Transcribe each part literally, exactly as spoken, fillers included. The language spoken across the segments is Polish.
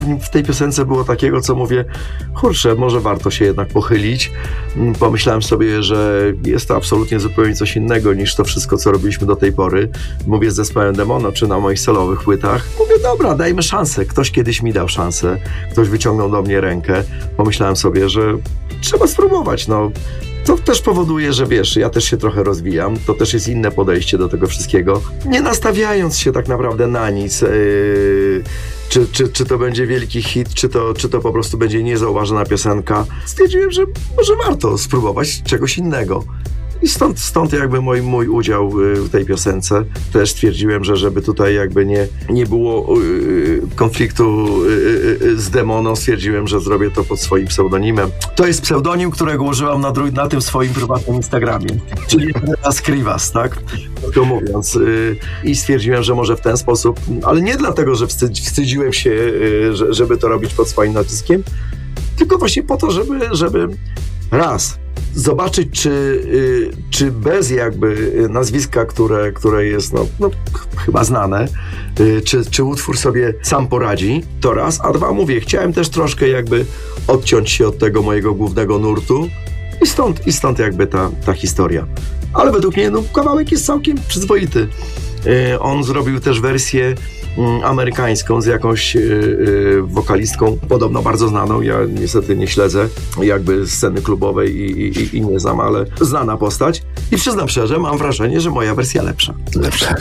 W tej piosence było takiego, co mówię, kurczę, może warto się jednak pochylić. Pomyślałem sobie, że jest to absolutnie zupełnie coś innego niż to wszystko, co robiliśmy do tej pory. Mówię z zespołem Demono, czy na moich solowych płytach. Mówię, dobra, dajmy szansę. Ktoś kiedyś mi dał szansę. Ktoś wyciągnął do mnie rękę. Pomyślałem sobie, że trzeba spróbować, no. To też powoduje, że wiesz, ja też się trochę rozwijam, to też jest inne podejście do tego wszystkiego. Nie nastawiając się tak naprawdę na nic, yy, czy, czy, czy to będzie wielki hit, czy to, czy to po prostu będzie niezauważona piosenka. Stwierdziłem, że może warto spróbować czegoś innego. I stąd, stąd jakby mój, mój udział w tej piosence. Też stwierdziłem, że żeby tutaj jakby nie, nie było yy, konfliktu yy, z Demono, stwierdziłem, że zrobię to pod swoim pseudonimem. To jest pseudonim, którego użyłam na, dru- na tym swoim prywatnym Instagramie, czyli Skriwas, tak? To mówiąc. Yy, I stwierdziłem, że może w ten sposób, ale nie dlatego, że wstydzi- wstydziłem się, yy, że, żeby to robić pod swoim naciskiem, tylko właśnie po to, żeby, żeby raz zobaczyć, czy, y, czy bez jakby nazwiska, które, które jest no, no, chyba znane, y, czy, czy utwór sobie sam poradzi, to raz, a dwa, mówię, chciałem też troszkę jakby odciąć się od tego mojego głównego nurtu i stąd, i stąd jakby ta, ta historia. Ale według mnie no, kawałek jest całkiem przyzwoity. Y, on zrobił też wersję amerykańską z jakąś yy, yy, wokalistką, podobno bardzo znaną. Ja niestety nie śledzę jakby sceny klubowej i, i, i nie znam, ale znana postać. I przyznam szczerze, mam wrażenie, że moja wersja lepsza. Lepsza.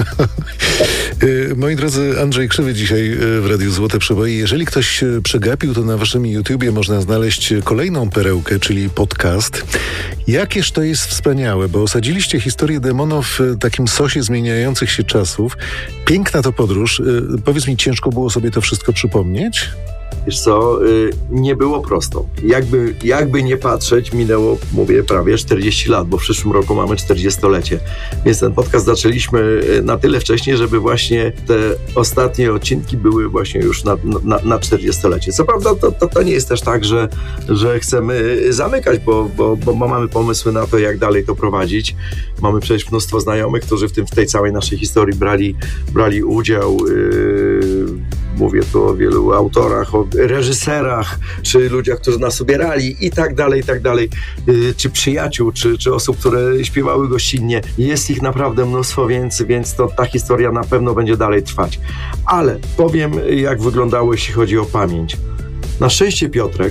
Moi drodzy, Andrzej Krzywy dzisiaj w Radiu Złote Przeboje. Jeżeli ktoś przegapił, to na waszym YouTubie można znaleźć kolejną perełkę, czyli podcast. Jakież to jest wspaniałe, bo osadziliście historię Demono w takim sosie zmieniających się czasów. Piękna to podróż. Powiedz mi, ciężko było sobie to wszystko przypomnieć? Wiesz co, nie było prosto. Jakby, jakby nie patrzeć, minęło, mówię, prawie czterdzieści lat, bo w przyszłym roku mamy czterdziestolecie. Więc ten podcast zaczęliśmy na tyle wcześnie, żeby właśnie te ostatnie odcinki były właśnie już na, na, na czterdziestolecie. Co prawda to, to, to nie jest też tak, że, że chcemy zamykać, bo, bo, bo mamy pomysły na to, jak dalej to prowadzić. Mamy przecież mnóstwo znajomych, którzy w, tym, w tej całej naszej historii brali, brali udział. Yy, mówię tu o wielu autorach, o reżyserach, czy ludziach, którzy nas ubierali i tak dalej, i tak dalej, yy, czy przyjaciół, czy, czy osób, które śpiewały gościnnie. Jest ich naprawdę mnóstwo, więc, więc to ta historia na pewno będzie dalej trwać. Ale powiem, jak wyglądało, jeśli chodzi o pamięć. Na szczęście Piotrek,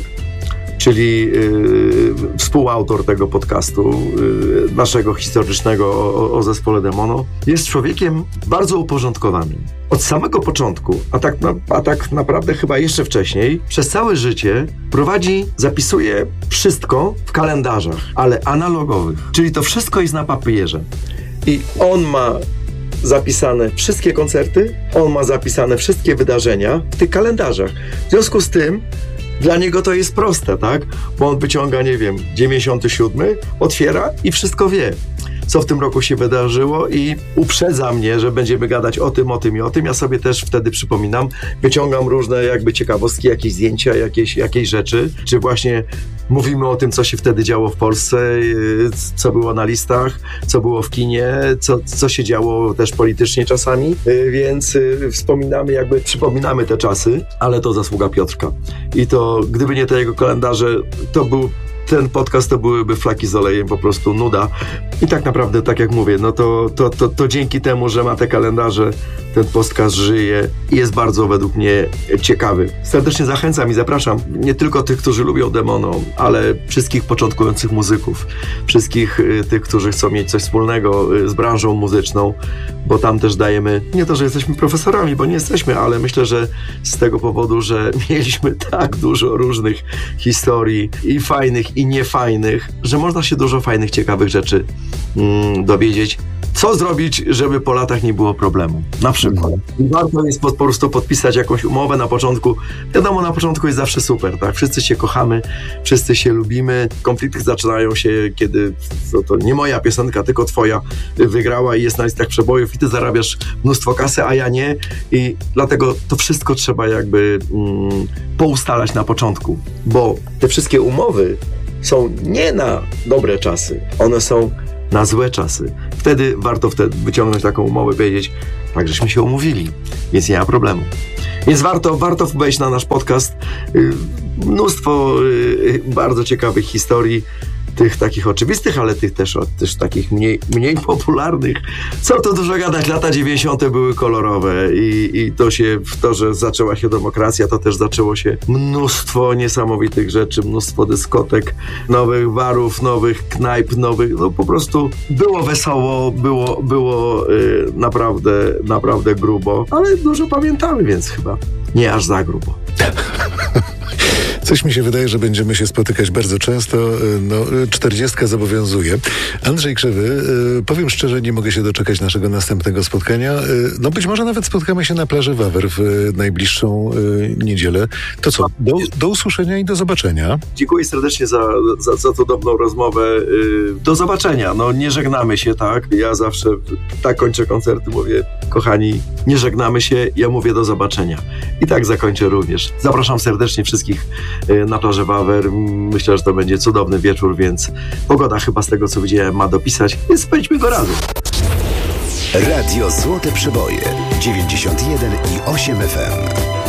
czyli yy, współautor tego podcastu, yy, naszego historycznego o, o zespole Demono, jest człowiekiem bardzo uporządkowanym. Od samego początku, a tak, na, a tak naprawdę chyba jeszcze wcześniej, przez całe życie prowadzi, zapisuje wszystko w kalendarzach, ale analogowych. Czyli to wszystko jest na papierze. I on ma zapisane wszystkie koncerty, on ma zapisane wszystkie wydarzenia w tych kalendarzach. W związku z tym dla niego to jest proste, tak? Bo on wyciąga, nie wiem, dziewięćdziesiąty siódmy, otwiera i wszystko wie, co w tym roku się wydarzyło i uprzedza mnie, że będziemy gadać o tym, o tym i o tym. Ja sobie też wtedy przypominam, wyciągam różne jakby ciekawostki, jakieś zdjęcia, jakieś, jakieś rzeczy, czy właśnie mówimy o tym, co się wtedy działo w Polsce, co było na listach, co było w kinie, co, co się działo też politycznie czasami, więc wspominamy, jakby przypominamy te czasy, ale to zasługa Piotrka. I to, gdyby nie te jego kalendarze, to był ten podcast to byłyby flaki z olejem, po prostu nuda. I tak naprawdę, tak jak mówię, no to, to, to, to dzięki temu, że ma te kalendarze, ten podcast żyje i jest bardzo według mnie ciekawy. Serdecznie zachęcam i zapraszam nie tylko tych, którzy lubią Demono, ale wszystkich początkujących muzyków, wszystkich tych, którzy chcą mieć coś wspólnego z branżą muzyczną, bo tam też dajemy, nie to, że jesteśmy profesorami, bo nie jesteśmy, ale myślę, że z tego powodu, że mieliśmy tak dużo różnych historii i fajnych, i niefajnych, że można się dużo fajnych, ciekawych rzeczy mm, dowiedzieć. Co zrobić, żeby po latach nie było problemu? Na przykład. I warto jest po, po prostu podpisać jakąś umowę na początku. Wiadomo, na początku jest zawsze super, tak? Wszyscy się kochamy, wszyscy się lubimy. Konflikty zaczynają się, kiedy to, to nie moja piosenka, tylko twoja wygrała i jest na listach przebojów i ty zarabiasz mnóstwo kasy, a ja nie. I dlatego to wszystko trzeba jakby mm, poustalać na początku. Bo te wszystkie umowy są nie na dobre czasy. One są na złe czasy. Wtedy warto wtedy wyciągnąć taką umowę i powiedzieć, tak żeśmy się umówili, więc nie ma problemu. Więc warto, warto wejść na nasz podcast. Mnóstwo bardzo ciekawych historii, tych takich oczywistych, ale tych też, też takich mniej, mniej popularnych. Co tu dużo gadać, lata dziewięćdziesiąte były kolorowe i, i to się, w to, że zaczęła się demokracja, to też zaczęło się mnóstwo niesamowitych rzeczy, mnóstwo dyskotek, nowych barów, nowych knajp, nowych, no po prostu było wesoło, było, było yy, naprawdę, naprawdę grubo, ale dużo pamiętamy, więc chyba nie aż za grubo. Coś mi się wydaje, że będziemy się spotykać bardzo często. No, czterdziestka zobowiązuje. Andrzej Krzywy, powiem szczerze, nie mogę się doczekać naszego następnego spotkania. No być może nawet spotkamy się na plaży Wawer w najbliższą niedzielę. To co? Do, do usłyszenia i do zobaczenia. Dziękuję serdecznie za, za, za cudowną rozmowę. Do zobaczenia. No nie żegnamy się, tak? Ja zawsze tak kończę koncerty, mówię, kochani, nie żegnamy się, ja mówię do zobaczenia. I tak zakończę również. Zapraszam serdecznie wszystkich na plażę Wawer. Myślę, że to będzie cudowny wieczór, więc pogoda chyba z tego, co widziałem, ma dopisać, więc spędźmy go razem. Radio Złote Przeboje dziewięćdziesiąt jeden i osiem F M.